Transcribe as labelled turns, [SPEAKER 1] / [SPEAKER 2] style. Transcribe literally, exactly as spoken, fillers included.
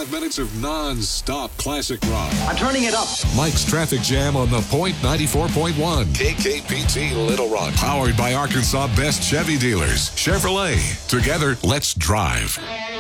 [SPEAKER 1] ninety-five minutes of non-stop classic rock.
[SPEAKER 2] I'm turning it up.
[SPEAKER 1] Mike's Traffic Jam on the Point ninety-four point one. K K P T Little Rock. Powered by Arkansas' best Chevy dealers. Chevrolet. Together, let's drive.